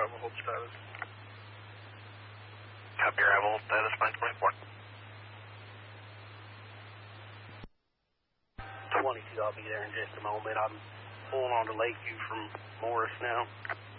arrival, hold status. Copy arrival, status 924. 22, I'll be there in just a moment. I'm pulling on to Lakeview from Morris now.